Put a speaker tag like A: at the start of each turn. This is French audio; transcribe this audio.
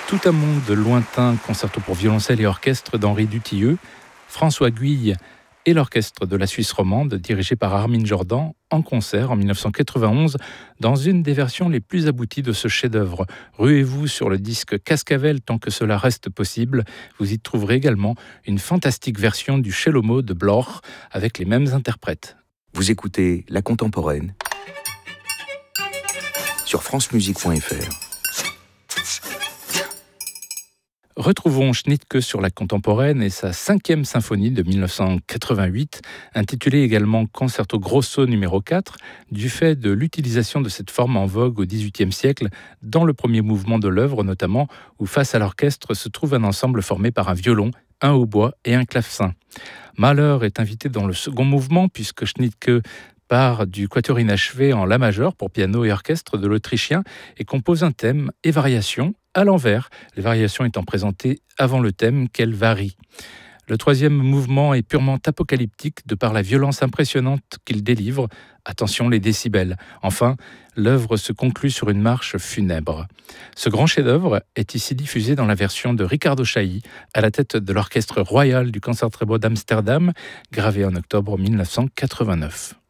A: Tout un monde lointain, concerto pour violoncelle et orchestre d'Henri Dutilleux, François Guille et l'orchestre de la Suisse romande, dirigé par Armin Jordan, en concert en 1991, dans une des versions les plus abouties de ce chef-d'œuvre. Ruez-vous sur le disque Cascavel tant que cela reste possible. Vous y trouverez également une fantastique version du Chelomo de Bloch avec les mêmes interprètes.
B: Vous écoutez La Contemporaine sur francemusique.fr.
A: Retrouvons Schnittke sur la contemporaine et sa 5e symphonie de 1988, intitulée également Concerto Grosso numéro 4, du fait de l'utilisation de cette forme en vogue au XVIIIe siècle, dans le premier mouvement de l'œuvre notamment, où face à l'orchestre se trouve un ensemble formé par un violon, un hautbois et un clavecin. Mahler est invité dans le second mouvement, puisque Schnittke part du quatuor inachevé en la majeur pour piano et orchestre de l'Autrichien et compose un thème et variations à l'envers, les variations étant présentées avant le thème qu'elles varient. Le troisième mouvement est purement apocalyptique de par la violence impressionnante qu'il délivre. Attention les décibels. Enfin, l'œuvre se conclut sur une marche funèbre. Ce grand chef-d'œuvre est ici diffusé dans la version de Riccardo Chailly, à la tête de l'Orchestre royal du Concertgebouw d'Amsterdam, gravé en octobre 1989.